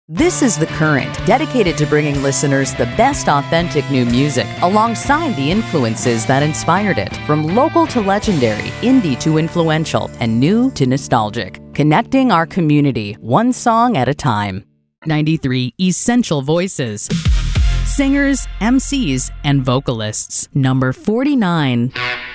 This is The Current, dedicated to bringing listeners the best authentic new music alongside the influences that inspired it. From local to legendary, indie to influential, and new to nostalgic. Connecting our community, one song at a time. 93 Essential Voices. Singers, MCs, and vocalists. Number 49.